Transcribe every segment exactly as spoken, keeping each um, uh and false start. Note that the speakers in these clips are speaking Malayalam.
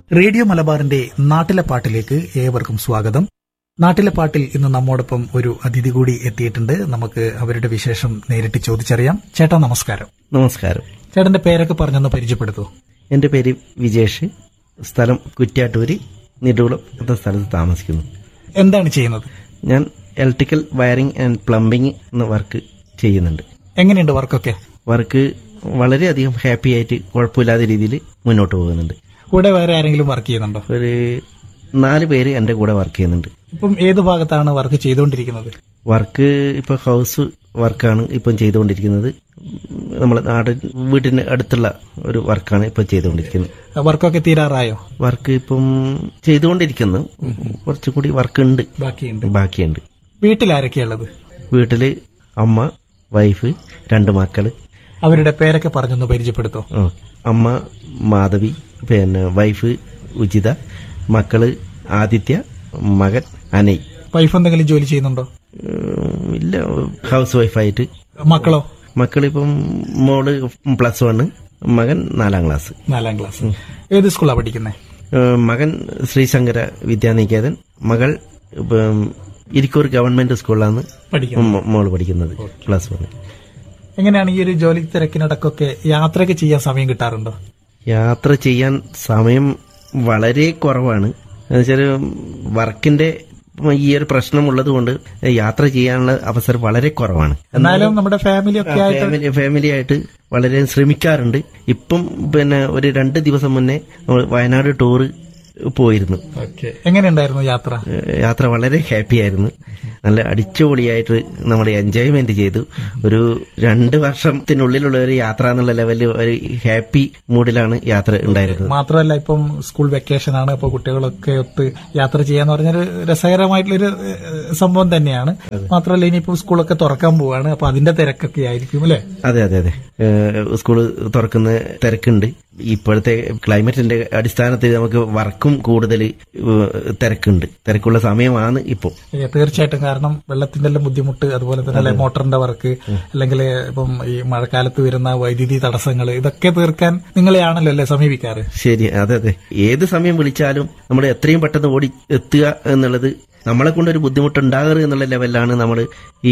റേഡിയോ മലബാറിന്റെ നാട്ടിലെ പാട്ടിലേക്ക് ഏവർക്കും സ്വാഗതം. നാട്ടിലെ പാട്ടിൽ ഇന്ന് നമ്മോടൊപ്പം ഒരു അതിഥി കൂടി എത്തിയിട്ടുണ്ട്. നമുക്ക് അവരുടെ വിശേഷം നേരിട്ട് ചോദിച്ചറിയാം. ചേട്ടാ നമസ്കാരം. നമസ്കാരം. ചേട്ടന്റെ പേരൊക്കെ പറഞ്ഞൊന്ന് പരിചയപ്പെടുത്തൂ. എന്റെ പേര് വിജേഷ്, സ്ഥലം കുറ്റ്യാട്ടൂര്, നെടുകുളം എന്ന സ്ഥലത്ത് താമസിക്കുന്നു. എന്താണ് ചെയ്യുന്നത്? ഞാൻ ഇലക്ട്രിക്കൽ വയറിംഗ് ആൻഡ് പ്ലംബിംഗ് എന്ന വർക്ക് ചെയ്യുന്നുണ്ട്. എങ്ങനെയുണ്ട് വർക്കൊക്കെ? വർക്ക് വളരെയധികം ഹാപ്പി ആയിട്ട് കുഴപ്പമില്ലാത്ത രീതിയിൽ മുന്നോട്ട് പോകുന്നുണ്ട്. കൂടെ വേറെ ആരെങ്കിലും വർക്ക് ചെയ്യുന്നുണ്ടോ? ഒരു നാല് പേര് എന്റെ കൂടെ വർക്ക് ചെയ്യുന്നുണ്ട്. ഇപ്പം ഏത് ഭാഗത്താണ് വർക്ക് ചെയ്തുകൊണ്ടിരിക്കുന്നത്? വർക്ക് ഇപ്പൊ ഹൗസ് വർക്കാണ് ഇപ്പം ചെയ്തുകൊണ്ടിരിക്കുന്നത്. നമ്മളെ നാട് വീടിന്റെ അടുത്തുള്ള ഒരു വർക്കാണ് ഇപ്പൊ ചെയ്തുകൊണ്ടിരിക്കുന്നത്. വർക്കൊക്കെ തീരാറായോ? വർക്ക് ഇപ്പം ചെയ്തുകൊണ്ടിരിക്കുന്നു. കുറച്ചുകൂടി വർക്ക് ഉണ്ട്, ബാക്കിയുണ്ട്. ബാക്കിയുണ്ട്. വീട്ടിൽ ആരൊക്കെയുള്ളത്? വീട്ടില് അമ്മ, വൈഫ്, രണ്ട് മക്കള്. അവരുടെ പേരൊക്കെ പറഞ്ഞൊന്ന് പരിചയപ്പെടുത്തോ. ആ, അമ്മ മാധവി, പിന്നെ വൈഫ് ഉചിത, മക്കള് ആദിത്യ, മകൻ അനയ്. വൈഫ് എന്തെങ്കിലും ജോലി ചെയ്യുന്നുണ്ടോ? ഉം, ഇല്ല, ഹൗസ് വൈഫായിട്ട്. മക്കളോ? മക്കളിപ്പം മോള് പ്ലസ് വണ്, മകൻ നാലാം ക്ലാസ്. നാലാം ക്ലാസ്. ഏത് സ്കൂളാണ് പഠിക്കുന്നത്? മകൻ ശ്രീശങ്കര വിദ്യാനികേതൻ, മകൾ ഇപ്പം ഇരിക്കൂർ ഗവൺമെന്റ് സ്കൂളിലാണ് മോള് പഠിക്കുന്നത്, പ്ലസ് വൺ. എങ്ങനെയാണ് ഈ ഒരു ജോലി തിരക്കിനിടക്കൊക്കെ യാത്രയൊക്കെ ചെയ്യാൻ സമയം കിട്ടാറുണ്ടോ? യാത്ര ചെയ്യാൻ സമയം വളരെ കുറവാണ്. എന്നുവെച്ചാൽ വർക്കിന്റെ ഈ ഒരു പ്രശ്നമുള്ളത് കൊണ്ട് യാത്ര ചെയ്യാനുള്ള അവസരം വളരെ കുറവാണ്. എന്നാലും നമ്മുടെ ഫാമിലി ഒക്കെ ആയിട്ട് ഫാമിലി ആയിട്ട് വളരെ ശ്രമിക്കാറുണ്ട്. ഇപ്പം പിന്നെ ഒരു രണ്ട് ദിവസം മുന്നേ നമ്മൾ വയനാട് ടൂറ് പോയിരുന്നു. എങ്ങനെയുണ്ടായിരുന്നു യാത്ര? യാത്ര വളരെ ഹാപ്പി ആയിരുന്നു. നല്ല അടിച്ചുപൊളിയായിട്ട് നമ്മൾ എൻജോയ്മെന്റ് ചെയ്തു. ഒരു രണ്ട് വർഷത്തിനുള്ളിലുള്ള ഒരു യാത്ര എന്നുള്ള ലെവലിൽ ഒരു ഹാപ്പി മൂഡിലാണ് യാത്ര ഉണ്ടായിരുന്നത്. മാത്രമല്ല ഇപ്പം സ്കൂൾ വെക്കേഷൻ ആണ്, അപ്പൊ കുട്ടികളൊക്കെ ഒത്ത് യാത്ര ചെയ്യാന്ന് പറഞ്ഞൊരു രസകരമായിട്ടുള്ളൊരു സംഭവം തന്നെയാണ്. മാത്രമല്ല ഇനിയിപ്പോ സ്കൂളൊക്കെ തുറക്കാൻ പോവാണ്, അപ്പൊ അതിന്റെ തിരക്കൊക്കെ ആയിരിക്കും അല്ലെ? അതെ അതെ അതെ സ്കൂള് തുറക്കുന്ന തിരക്കുണ്ട്. ഇപ്പോഴത്തെ ക്ലൈമറ്റിന്റെ അടിസ്ഥാനത്തിൽ നമുക്ക് വർക്കും കൂടുതൽ തിരക്കുണ്ട്, തിരക്കുള്ള സമയമാണ് ഇപ്പോൾ. തീർച്ചയായിട്ടും. കാരണം വെള്ളത്തിന്റെ എല്ലാം ബുദ്ധിമുട്ട്, അതുപോലെ തന്നെ മോട്ടറിന്റെ വർക്ക്, അല്ലെങ്കിൽ ഇപ്പം ഈ മഴക്കാലത്ത് വരുന്ന വൈദ്യുതി തടസ്സങ്ങൾ, ഇതൊക്കെ തീർക്കാൻ നിങ്ങളെയാണല്ലോ അല്ലെ സമീപിക്കാറ്? ശരി, അതെ അതെ. ഏത് സമയം വിളിച്ചാലും നമ്മൾ എത്രയും പെട്ടെന്ന് ഓടി എത്തുക എന്നുള്ളത് നമ്മളെ കൊണ്ടൊരു ബുദ്ധിമുട്ടുണ്ടാകരുത് എന്നുള്ള ലെവലിലാണ് നമ്മൾ ഈ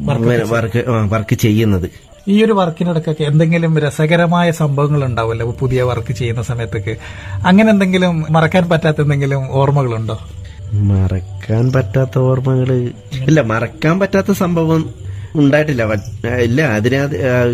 വർക്ക് വർക്ക് ചെയ്യുന്നത്. ഈ ഒരു വർക്കിനിടക്കൊക്കെ എന്തെങ്കിലും രസകരമായ സംഭവങ്ങൾ ഉണ്ടാവുമല്ലോ പുതിയ വർക്ക് ചെയ്യുന്ന സമയത്തൊക്കെ? അങ്ങനെ എന്തെങ്കിലും മറക്കാൻ പറ്റാത്ത എന്തെങ്കിലും ഓർമ്മകളുണ്ടോ? മറക്കാൻ പറ്റാത്ത ഓർമ്മകള് ഇല്ല. മറക്കാൻ പറ്റാത്ത സംഭവം ഉണ്ടായിട്ടില്ല. ഇല്ല, അതിനകത്ത്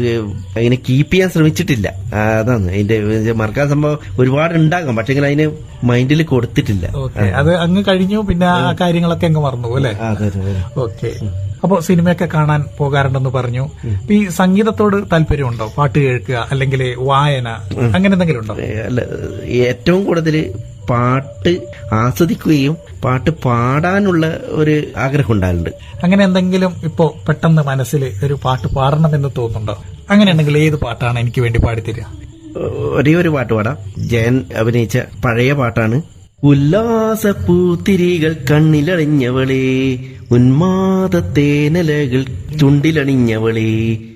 അതിനെ കീപ്പ് ചെയ്യാൻ ശ്രമിച്ചിട്ടില്ല. അതാണ് അതിന്റെ മറക്കാൻ സംഭവം ഒരുപാട് ഉണ്ടാകാം, പക്ഷെ അതിന് മൈൻഡിൽ കൊടുത്തിട്ടില്ല. അത് അങ്ങ് കഴിഞ്ഞു, പിന്നെ ആ കാര്യങ്ങളൊക്കെ അങ്ങ് മറന്നു അല്ലെ? ഓക്കെ. അപ്പോ സിനിമയൊക്കെ കാണാൻ പോകാറുണ്ടെന്ന് പറഞ്ഞു. ഈ സംഗീതത്തോട് താല്പര്യമുണ്ടോ? പാട്ട് കേൾക്കുക അല്ലെങ്കിൽ വായന, അങ്ങനെ എന്തെങ്കിലും ഉണ്ടോ? അല്ല, ഏറ്റവും കൂടുതൽ പാട്ട് ആസ്വദിക്കുകയും പാട്ട് പാടാനുള്ള ഒരു ആഗ്രഹം ഉണ്ടാകുന്നുണ്ട്. അങ്ങനെ എന്തെങ്കിലും ഇപ്പോ പെട്ടെന്ന് മനസ്സിൽ ഒരു പാട്ട് പാടണമെന്ന് തോന്നുന്നുണ്ടോ? അങ്ങനെ ഉണ്ടെങ്കിൽ ഏത് പാട്ടാണ് എനിക്ക് വേണ്ടി പാടിത്തരിക? ഒരേ ഒരു പാട്ട് പാടാം. ജയൻ അഭിനയിച്ച പഴയ പാട്ടാണ്. ഉല്ലാസപ്പൂത്തിരികൾ കണ്ണിലണിഞ്ഞവളേ, ഉന്മാദത്തേനലകൾ ചുണ്ടിലണിഞ്ഞവളേ,